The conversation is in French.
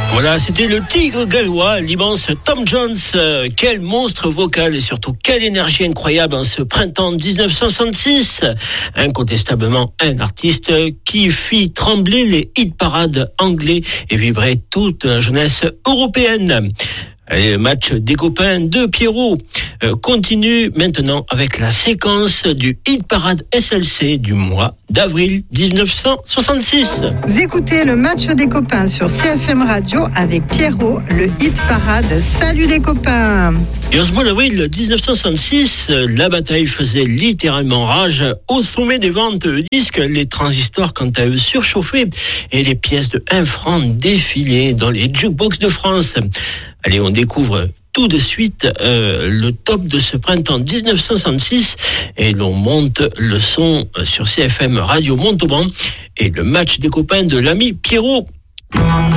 Voilà, c'était le tigre gallois, l'immense Tom Jones. Quel monstre vocal et surtout quelle énergie incroyable en ce printemps 1966. Incontestablement un artiste qui fit trembler les hit-parades anglais et vibrer toute la jeunesse européenne. Et le match des copains de Pierrot continue maintenant avec la séquence du Hit Parade SLC du mois d'avril 1966. Vous écoutez le match des copains sur CFM Radio avec Pierrot, le Hit Parade. Salut les copains! Et en ce mois d'avril 1966, la bataille faisait littéralement rage. Au sommet des ventes de disques, les transistors quant à eux surchauffaient et les pièces de 1 franc défilaient dans les jukebox de France. Allez, on découvre tout de suite le top de ce printemps 1966 et l'on monte le son sur CFM Radio Montauban et le match des copains de l'ami Pierrot.